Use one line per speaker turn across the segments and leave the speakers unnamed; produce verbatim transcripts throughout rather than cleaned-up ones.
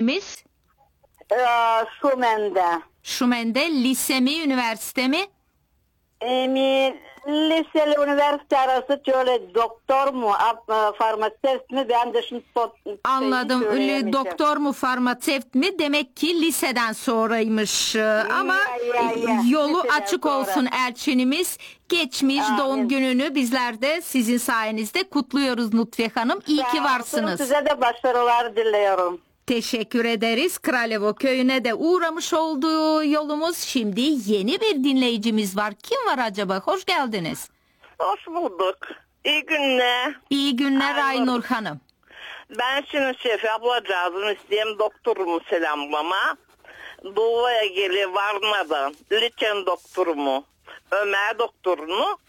Neresiymiş?
Ee, Şumen'de.
Şumen'de lise mi, üniversite mi?
Emi liseli üniversite arası şöyle doktor mu, farmasist mi? Ben de şimdi
Anladım. Öyle doktor mu, farmasist mi? Demek ki liseden sonraymış. Ama
ya, ya, ya.
yolu
Liseden
açık
sonra.
olsun Elçinimiz. Geçmiş
Amin.
doğum gününü bizler de sizin sayenizde kutluyoruz Nutfiye Hanım. İyi ki varsınız.
Size de başarılar diliyorum.
Teşekkür ederiz. Kralevo köyüne de uğramış olduğu yolumuz. Şimdi yeni bir dinleyicimiz var. Kim var acaba? Hoş geldiniz.
Hoş bulduk. İyi günler.
İyi günler
Aynur.
Aynur Hanım.
Ben şimdi Şefi ablacığım isteyeyim doktorumu selamlama. Doğuya geli Varna'dan. Liçen doktorumu. Ömer doktorunu.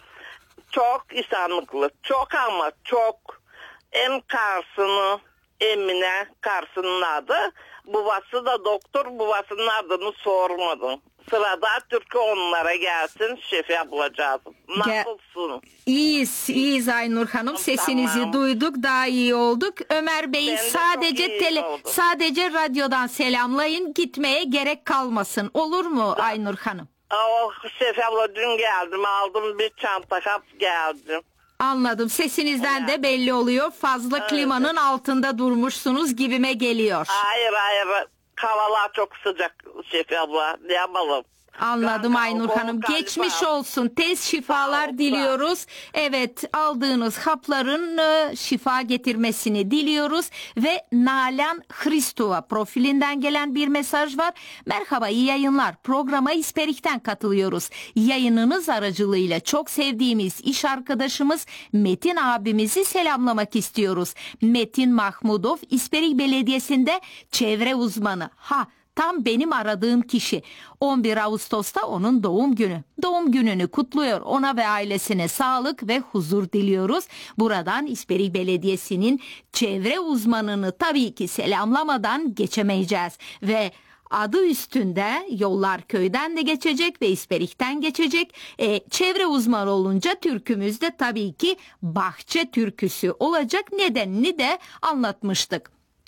Çok insanlıklı. Çok ama çok. En Kars'ını Emine Kars'ın adı. Babası da doktor. Babasının adını sormadım. Sırada Türkü onlara gelsin Şefi ablacığım. Nasılsın?
İyiyiz, iyiyiz Aynur Hanım. Sesinizi
Tamam.
duyduk, daha iyi olduk. Ömer Bey'i
Ben de
sadece
çok iyi
tele,
oldum.
sadece radyodan selamlayın. Gitmeye gerek kalmasın. Olur mu Aynur Hanım?
Oh Şefi abla dün geldim. Aldım bir çanta kap geldim.
Anladım. Sesinizden de belli oluyor. Fazla
Evet.
klimanın altında durmuşsunuz gibime geliyor.
Hayır hayır. Havalar çok sıcak Şefi abla. Ne yapalım?
Anladım
Kan-
Aynur
kan-
Hanım.
kan-
Geçmiş
kan-
olsun. Tez şifalar
Sağ ol,
diliyoruz. Evet, aldığınız hapların e, şifa getirmesini diliyoruz ve Nalan Hristova profilinden gelen bir mesaj var. Merhaba, iyi yayınlar. Programa İsperik'ten katılıyoruz. Yayınınız aracılığıyla çok sevdiğimiz iş arkadaşımız Metin abimizi selamlamak istiyoruz. Metin Mahmudov İsperik Belediyesi'nde çevre uzmanı. Ha, tam benim aradığım kişi. on bir Ağustos'ta onun doğum günü. Doğum gününü kutluyor. Ona ve ailesine sağlık ve huzur diliyoruz. Buradan İsperik Belediyesi'nin çevre uzmanını tabii ki selamlamadan geçemeyeceğiz. Ve adı üstünde Yollar Köy'den de geçecek ve İsperik'ten geçecek. E, çevre uzmanı olunca türkümüz de tabii ki bahçe türküsü olacak. Nedenini de anlatmıştık.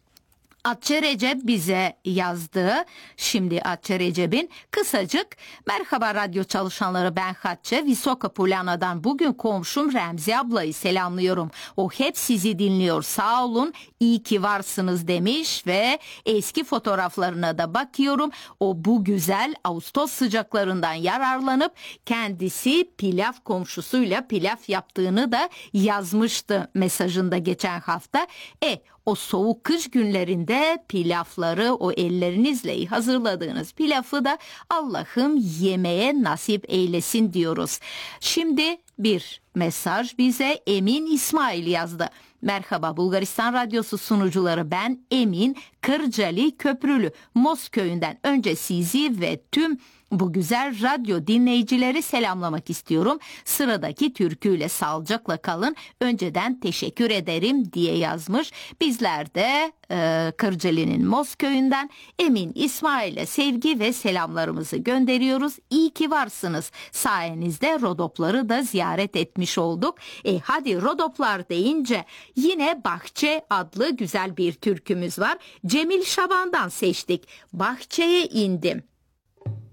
Atçı Recep bize yazdı. Şimdi Atçı Recep'in kısacık merhaba radyo çalışanları, ben Hatçı Visoka Pulana'dan bugün komşum Remzi ablayı selamlıyorum. O hep sizi dinliyor, sağ olun, iyi ki varsınız demiş ve eski fotoğraflarına da bakıyorum. O bu güzel Ağustos sıcaklarından yararlanıp kendisi pilav komşusuyla pilav yaptığını da yazmıştı mesajında geçen hafta. E o soğuk kış günlerinde pilavları o ellerinizle hazırladığınız pilavı da Allah'ım yemeye nasip eylesin diyoruz. Şimdi bir mesaj bize Emin İsmail yazdı. Merhaba Bulgaristan Radyosu sunucuları, ben Emin Kırcali Köprülü Mos köyünden önce sizi ve tüm bu güzel radyo dinleyicileri selamlamak istiyorum. Sıradaki türküyle sağlıcakla kalın. Önceden teşekkür ederim diye yazmış. Bizler de e, Kırcaali'nin Mos köyünden Emin İsmail'e sevgi ve selamlarımızı gönderiyoruz. İyi ki varsınız. Sayenizde Rodopları da ziyaret etmiş olduk. E hadi Rodoplar deyince yine Bahçe adlı güzel bir türkümüz var. Cemil Şaban'dan seçtik. Bahçeye indim.